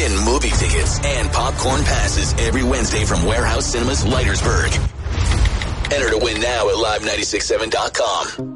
Win movie tickets and popcorn passes every Wednesday from Warehouse Cinemas, Leitersburg. Enter to win now at live967.com.